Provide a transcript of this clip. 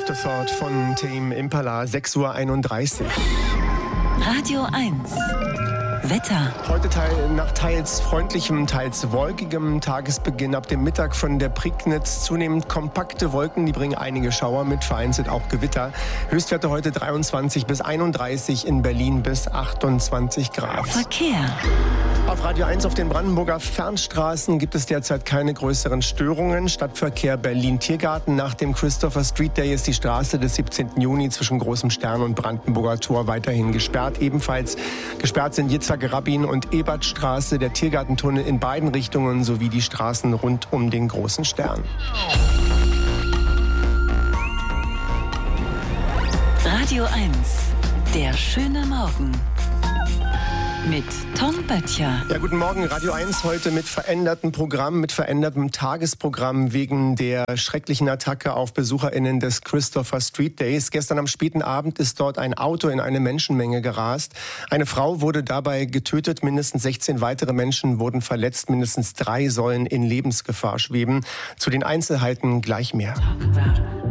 Afterthought von Tame Impala, 6:31 Uhr. Radio 1. Wetter. Heute nach teils freundlichem, teils wolkigem Tagesbeginn. Ab dem Mittag von der Prignitz zunehmend kompakte Wolken, die bringen einige Schauer mit, vereinzelt auch Gewitter. Höchstwerte heute 23 bis 31, in Berlin bis 28 Grad. Verkehr. Auf Radio 1 auf den Brandenburger Fernstraßen gibt es derzeit keine größeren Störungen. Stadtverkehr Berlin-Tiergarten. Nach dem Christopher Street Day ist die Straße des 17. Juni zwischen Großem Stern und Brandenburger Tor weiterhin gesperrt. Ebenfalls gesperrt sind Yitzhak-Rabin und Ebertstraße, der Tiergartentunnel in beiden Richtungen sowie die Straßen rund um den Großen Stern. Radio 1. Der schöne Morgen. Mit Tom Böttcher. Ja, guten Morgen. Radio 1 heute mit verändertem Programm, mit verändertem Tagesprogramm wegen der schrecklichen Attacke auf BesucherInnen des Christopher Street Days. Gestern am späten Abend ist dort ein Auto in eine Menschenmenge gerast. Eine Frau wurde dabei getötet, mindestens 16 weitere Menschen wurden verletzt, mindestens 3 sollen in Lebensgefahr schweben. Zu den Einzelheiten gleich mehr.